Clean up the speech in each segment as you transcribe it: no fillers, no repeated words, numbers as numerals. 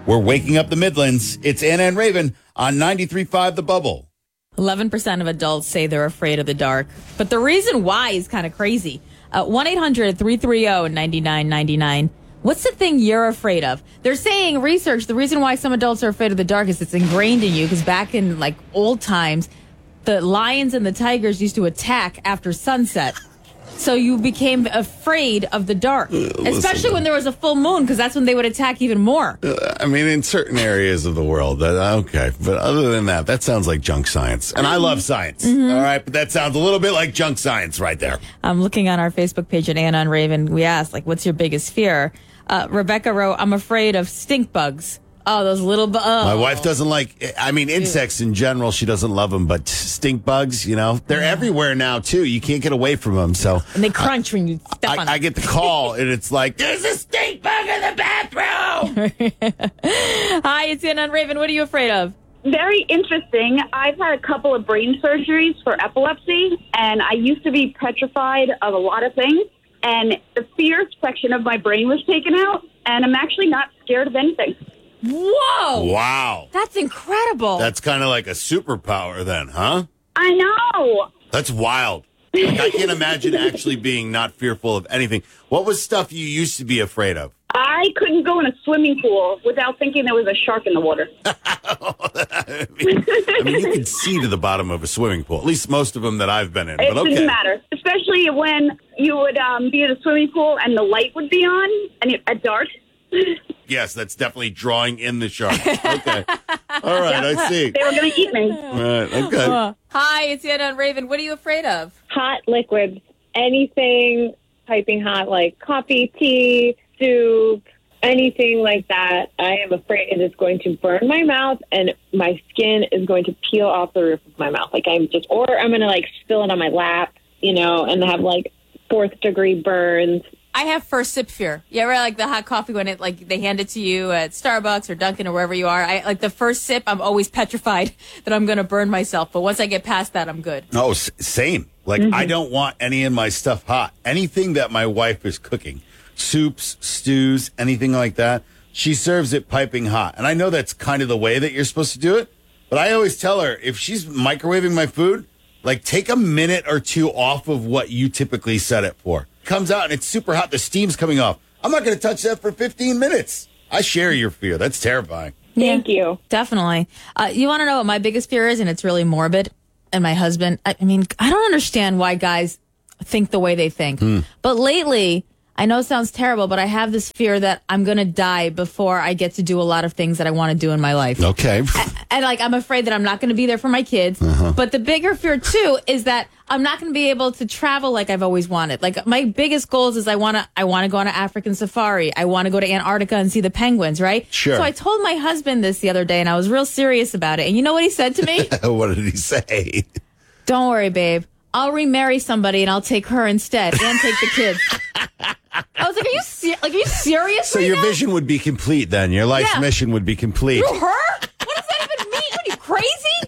We're waking up the Midlands. It's Anna and Raven on 93.5 The Bubble. 11% of adults say they're afraid of the dark. But the reason why is kind of crazy. 1-800-330-9999. What's the thing you're afraid of? They're saying research, the reason why some adults are afraid of the dark is it's ingrained in you. Because back in like old times, the lions and the tigers used to attack after sunset. So you became afraid of the dark, especially when there was a full moon, because that's when they would attack even more. I mean, in certain areas of the world, okay. But other than that, that sounds like junk science. And I love science, all right? But that sounds a little bit like junk science right there. I'm looking on our Facebook page at Anna and Raven. We asked, like, what's your biggest fear? Rebecca wrote, I'm afraid of stink bugs. Oh, those little bugs. My wife doesn't like, insects in general, she doesn't love them, but stink bugs, they're everywhere now, too. You can't get away from them, so. And they crunch when you step on them. I get the call, and it's like, there's a stink bug in the bathroom! Hi, it's Anna and Raven. What are you afraid of? Very interesting. I've had a couple of brain surgeries for epilepsy, and I used to be petrified of a lot of things, and the fear section of my brain was taken out, and I'm actually not scared of anything. Whoa! Wow. That's incredible. That's kind of like a superpower then, huh? I know. That's wild. Like, I can't imagine actually being not fearful of anything. What was stuff you used to be afraid of? I couldn't go in a swimming pool without thinking there was a shark in the water. I mean, you can see to the bottom of a swimming pool, at least most of them that I've been in. It But okay. didn't matter, especially when you would be in a swimming pool and the light would be on and at dark. Yes, that's definitely drawing in the shark. Okay. All right, I see. They were going to eat me. All right, okay. Hi, it's Anna and Raven. What are you afraid of? Hot liquids, anything piping hot, like coffee, tea, soup, anything like that. I am afraid it is going to burn my mouth and my skin is going to peel off the roof of my mouth. Like I'm going to like spill it on my lap, and have like 4th degree burns. I have first sip fear. You ever like the hot coffee when it like they hand it to you at Starbucks or Dunkin' or wherever you are? I like the first sip. I'm always petrified that I'm going to burn myself. But once I get past that, I'm good. Oh, same. Like I don't want any of my stuff hot. Anything that my wife is cooking, soups, stews, anything like that, she serves it piping hot. And I know that's kind of the way that you're supposed to do it. But I always tell her if she's microwaving my food, like take a minute or two off of what you typically set it for. Comes out and it's super hot. The steam's coming off. I'm not going to touch that for 15 minutes. I share your fear. That's terrifying. Thank you. Definitely. You want to know what my biggest fear is? And it's really morbid. And my husband, I don't understand why guys think the way they think. But lately, I know it sounds terrible, but I have this fear that I'm going to die before I get to do a lot of things that I want to do in my life. Okay. And I'm afraid that I'm not going to be there for my kids. But the bigger fear, too, is that I'm not going to be able to travel like I've always wanted. Like, my biggest goals is I want to go on an African safari. I want to go to Antarctica and see the penguins, right? Sure. So I told my husband this the other day, and I was real serious about it. And you know what he said to me? What did he say? Don't worry, babe. I'll remarry somebody, and I'll take her instead and take the kids. I was like, are you serious So right your now? vision would be complete then. Your life's mission would be complete. Through her? What does that even mean? Are you crazy?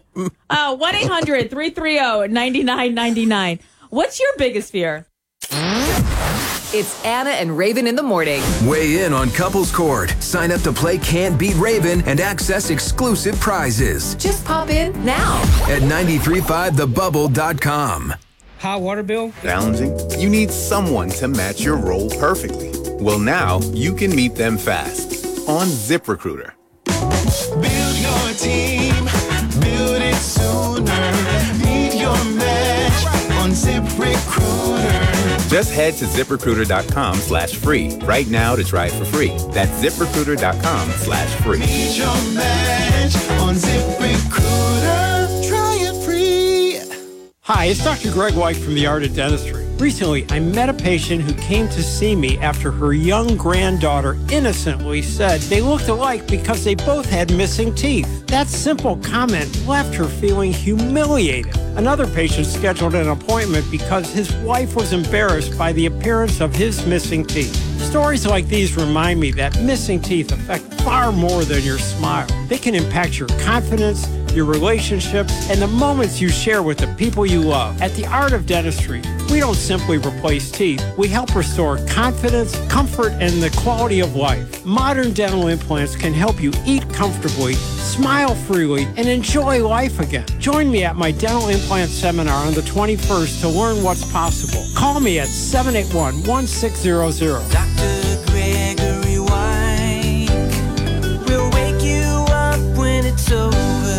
1-800-330-9999. What's your biggest fear? It's Anna and Raven in the morning. Weigh in on Couples Court. Sign up to play Can't Beat Raven and access exclusive prizes Just pop in now. at 935thebubble.com. Hot water bill? Challenging? You need someone to match your role perfectly. Well, now you can meet them fast on ZipRecruiter. Build your team, build it sooner. Meet your match on ZipRecruiter. Just head to ZipRecruiter.com/free right now to try it for free. That's ZipRecruiter.com/free. Meet your match on ZipRecruiter. Try it free. Hi, it's Dr. Greg White from The Art of Dentistry. Recently, I met a patient who came to see me after her young granddaughter innocently said they looked alike because they both had missing teeth. That simple comment left her feeling humiliated. Another patient scheduled an appointment because his wife was embarrassed by the appearance of his missing teeth. Stories like these remind me that missing teeth affect far more than your smile. They can impact your confidence, your relationships, and the moments you share with the people you love. At the Art of Dentistry, we don't simply replace teeth. We help restore confidence, comfort, and the quality of life. Modern dental implants can help you eat comfortably, smile freely, and enjoy life again. Join me at my dental implant seminar on the 21st to learn what's possible. Call me at 781-1600. Dr. Gregory White will wake you up when it's over.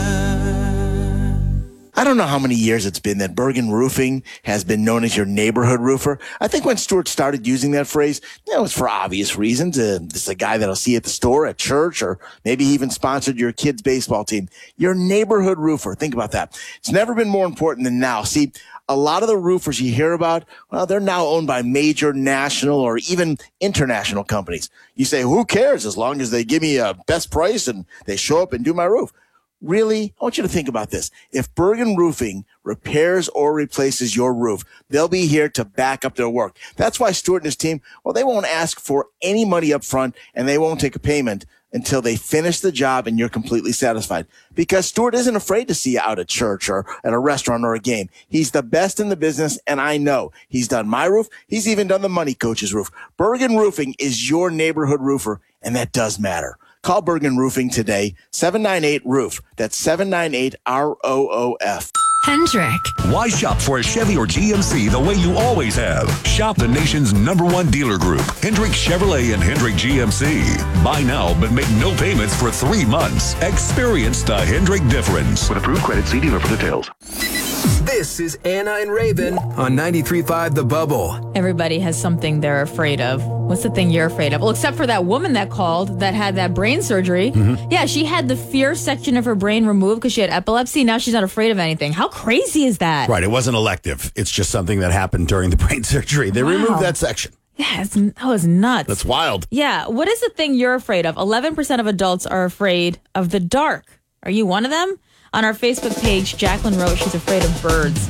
I don't know how many years it's been that Bergen Roofing has been known as your neighborhood roofer. I think when Stuart started using that phrase, it was for obvious reasons. This is a guy that'll see you at the store, at church, or maybe he even sponsored your kid's baseball team. Your neighborhood roofer. Think about that. It's never been more important than now. See, a lot of the roofers you hear about, well, they're now owned by major national or even international companies. You say, who cares as long as they give me a best price and they show up and do my roof? Really? I want you to think about this. If Bergen Roofing repairs or replaces your roof, they'll be here to back up their work. That's why Stuart and his team, well, they won't ask for any money up front and they won't take a payment until they finish the job and you're completely satisfied. Because Stuart isn't afraid to see you out at church or at a restaurant or a game. He's the best in the business, and I know. He's done my roof. He's even done the Money Coach's roof. Bergen Roofing is your neighborhood roofer, and that does matter. Call Bergen Roofing today, 798-ROOF. That's 798-ROOF. Hendrick. Why shop for a Chevy or GMC the way you always have? Shop the nation's #1 dealer group, Hendrick Chevrolet and Hendrick GMC. Buy now, but make no payments for 3 months. Experience the Hendrick difference. With approved credit, see dealer for details. This is Anna and Raven on 93.5 The Bubble. Everybody has something they're afraid of. What's the thing you're afraid of? Well, except for that woman that called that had that brain surgery. Mm-hmm. Yeah, she had the fear section of her brain removed because she had epilepsy. Now she's not afraid of anything. How crazy is that? Right. It wasn't elective. It's just something that happened during the brain surgery. They removed that section. Yeah, that was nuts. That's wild. Yeah. What is the thing you're afraid of? 11% of adults are afraid of the dark. Are you one of them? On our Facebook page, Jacqueline wrote she's afraid of birds.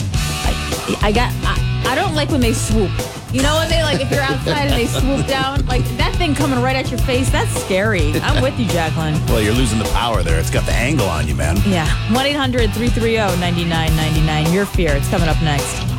I don't like when they swoop. You know when they, like, if you're outside and they swoop down, like that thing coming right at your face, that's scary. I'm with you, Jacqueline. Well, you're losing the power there. It's got the angle on you, man. Yeah. 1-800-330-9999. Your fear. It's coming up next.